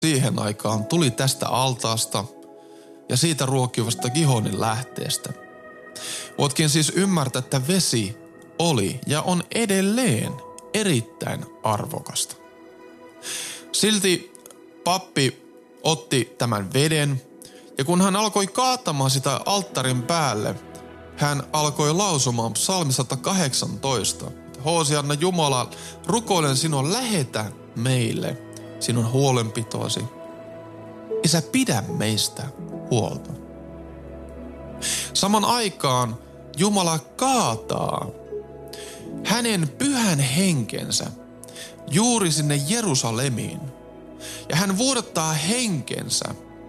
siihen aikaan tuli tästä altaasta ja siitä ruokivasta Gihonin lähteestä. Voitkin siis ymmärtää, että vesi oli ja on edelleen erittäin arvokasta. Silti pappi otti tämän veden ja kun hän alkoi kaatamaan sitä alttarin päälle, hän alkoi lausumaan psalmi 118. Hoosianna Jumala, rukoilen sinua, lähetä meille sinun huolenpitoasi. Isä, pidä meistä huolta. Saman aikaan Jumala kaataa hänen pyhän henkensä juuri sinne Jerusalemiin. Ja hän vuodattaa henkensä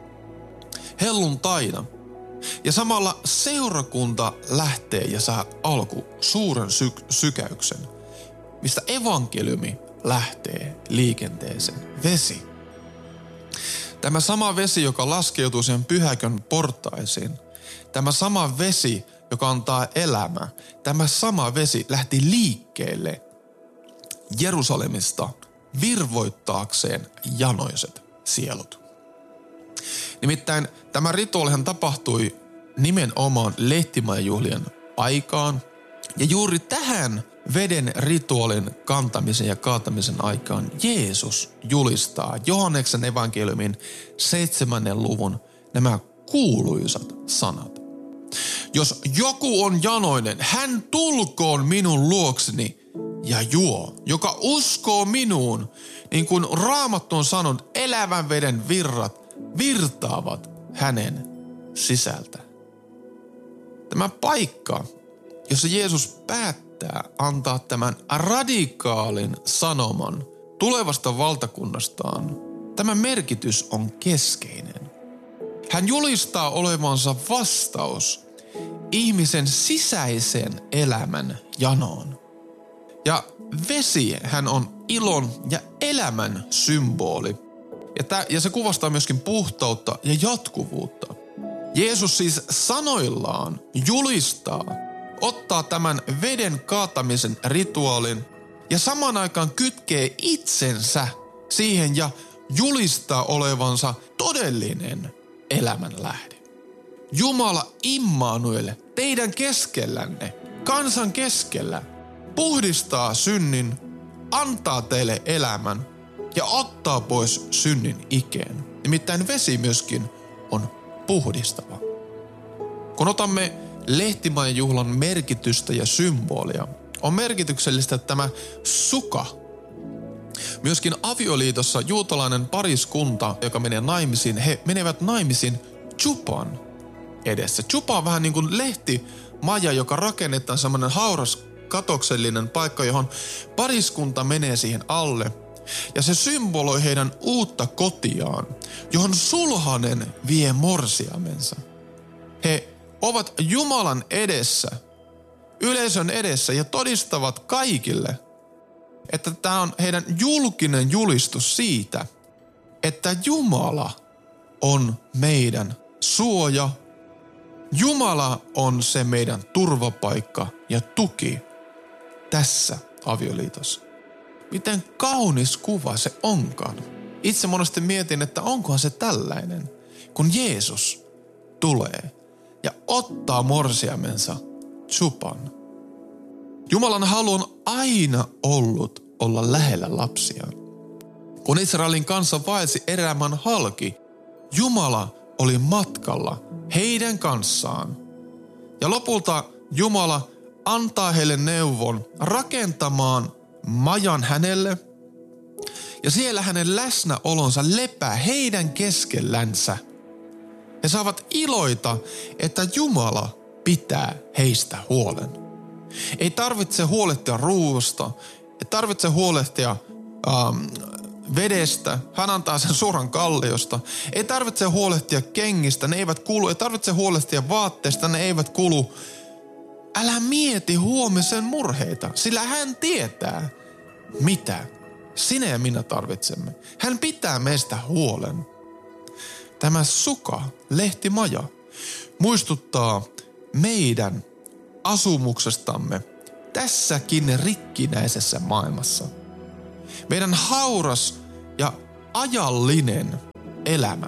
helluntaina. Ja samalla seurakunta lähtee ja saa alku suuren sykäyksen, mistä evankeliumi lähtee liikenteeseen. Vesi. Tämä sama vesi, joka laskeutuu sen pyhäkön portaisiin. Tämä sama vesi, joka antaa elämää. Tämä sama vesi lähti liikkeelle Jerusalemista virvoittaakseen janoiset sielut. Nimittäin tämä rituaalihan tapahtui nimenomaan lehtimajajuhlien aikaan. Ja juuri tähän veden rituaalin kantamisen ja kaatamisen aikaan Jeesus julistaa Johanneksen evankeliumin 7. luvun nämä kuuluisat sanat. Jos joku on janoinen, hän tulkoon minun luokseni ja juo. Joka uskoo minuun, niin kuin Raamattu on sanonut, elävän veden virrat virtaavat hänen sisältä. Tämä paikka, jossa Jeesus päättää antaa tämän radikaalin sanoman tulevasta valtakunnastaan, tämä merkitys on keskeinen. Hän julistaa olevansa vastaus ihmisen sisäisen elämän janoon. Ja vesi hän on ilon ja elämän symboli. Ja se kuvastaa myöskin puhtautta ja jatkuvuutta. Jeesus siis sanoillaan julistaa, ottaa tämän veden kaatamisen rituaalin ja samaan aikaan kytkee itsensä siihen ja julistaa olevansa todellinen elämänlähde. Jumala Immanuel, teidän keskellänne, kansan keskellä, puhdistaa synnin, antaa teille elämän ja ottaa pois synnin ikeen. Nimittäin vesi myöskin on puhdistava. Kun otamme lehtimajajuhlan merkitystä ja symbolia, on merkityksellistä tämä suka. Myöskin avioliitossa juutalainen pariskunta, joka menee naimisiin, he menevät naimisiin chupan edessä. Chupa on vähän niin kuin lehtimaja, joka rakennetaan semmoinen hauras katoksellinen paikka, johon pariskunta menee siihen alle. Ja se symboloi heidän uutta kotiaan, johon sulhanen vie morsiamensa. He ovat Jumalan edessä, yleisön edessä ja todistavat kaikille, että tämä on heidän julkinen julistus siitä, että Jumala on meidän suoja. Jumala on se meidän turvapaikka ja tuki tässä avioliitossa. Miten kaunis kuva se onkaan. Itse monesti mietin, että onkohan se tällainen, kun Jeesus tulee ja ottaa morsiamensa chupan. Jumalan halu on aina ollut olla lähellä lapsiaan. Kun Israelin kansa vaelsi erämaan halki, Jumala oli matkalla heidän kanssaan. Ja lopulta Jumala antaa heille neuvon rakentamaan majan hänelle. Ja siellä hänen läsnäolonsa lepää heidän keskellänsä. He saavat iloita, että Jumala pitää heistä huolen. Ei tarvitse huolehtia ruuasta, ei tarvitse huolehtia vedestä, hän antaa sen suoran kalliosta. Ei tarvitse huolehtia kengistä, ne eivät kulu. Ei tarvitse huolehtia vaatteista, ne eivät kulu. Älä mieti huomisen murheita, sillä hän tietää, mitä sinä ja minä tarvitsemme. Hän pitää meistä huolen. Tämä suka, lehtimaja, muistuttaa meidän asumuksestamme tässäkin rikkinäisessä maailmassa. Meidän hauras ja ajallinen elämä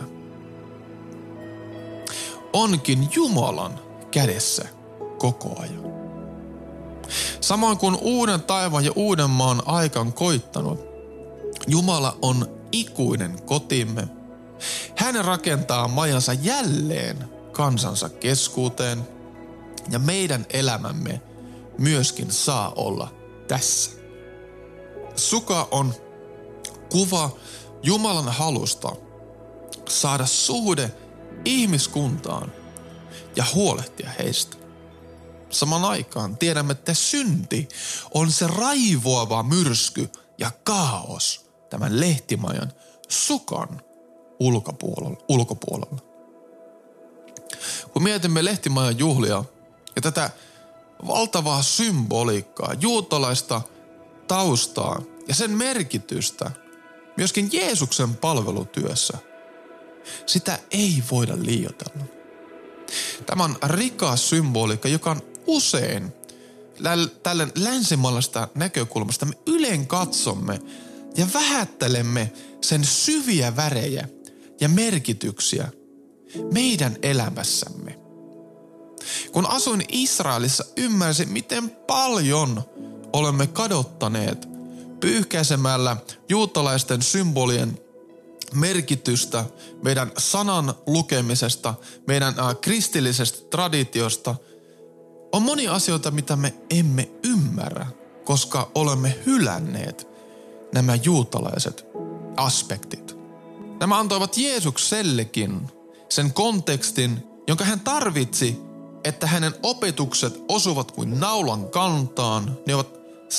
onkin Jumalan kädessä koko ajan. Samoin kuin uuden taivaan ja uuden maan aika on koittanut, Jumala on ikuinen kotimme. Hän rakentaa majansa jälleen kansansa keskuuteen ja meidän elämämme myöskin saa olla tässä. Suka on kuva Jumalan halusta saada suhde ihmiskuntaan ja huolehtia heistä. Saman aikaan tiedämme, että synti on se raivoava myrsky ja kaos tämän lehtimajan sukan ulkopuolella. Kun mietimme lehtimajan juhlia ja tätä valtavaa symboliikkaa, juutalaista taustaa ja sen merkitystä myöskin Jeesuksen palvelutyössä, sitä ei voida liioitella. Tämä on rikas symboliikka, joka on usein tällä länsimaalaisesta näkökulmasta me ylen katsomme ja vähättelemme sen syviä värejä ja merkityksiä meidän elämässämme. Kun asuin Israelissa, ymmärsin, miten paljon olemme kadottaneet pyyhkäisemällä juutalaisten symbolien merkitystä, meidän sanan lukemisesta, meidän kristillisestä traditiosta. On monia asioita, mitä me emme ymmärrä, koska olemme hylänneet nämä juutalaiset aspektit. Nämä antoivat Jeesuksellekin sen kontekstin, jonka hän tarvitsi, että hänen opetukset osuvat kuin naulan kantaan. Ne ovat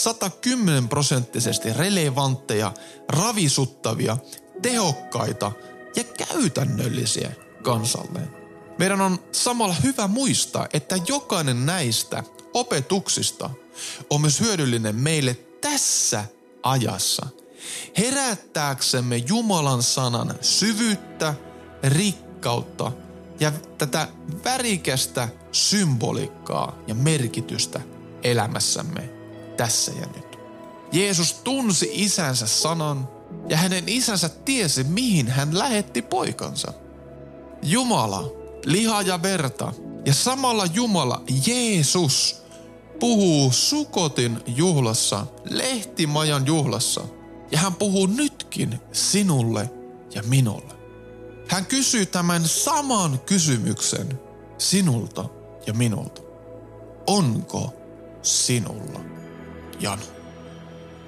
110% relevantteja, ravisuttavia, tehokkaita ja käytännöllisiä kansalleen. Meidän on samalla hyvä muistaa, että jokainen näistä opetuksista on myös hyödyllinen meille tässä ajassa, herättääksemme Jumalan sanan syvyyttä, rikkautta ja tätä värikästä symboliikkaa ja merkitystä elämässämme tässä ja nyt. Jeesus tunsi isänsä sanan ja hänen isänsä tiesi, mihin hän lähetti poikansa. Jumala, liha ja verta ja samalla Jumala, Jeesus, puhuu Sukotin juhlassa, lehtimajan juhlassa ja hän puhuu nytkin sinulle ja minulle. Hän kysyy tämän saman kysymyksen sinulta ja minulta. Onko sinulla jano?